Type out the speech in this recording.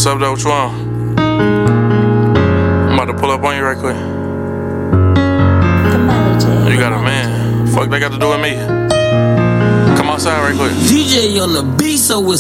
What's up, though? What you on? I'm about to pull up on you right quick. You got a man. Fuck, they got to do with me. Come outside right quick. DJ on the beat, so it's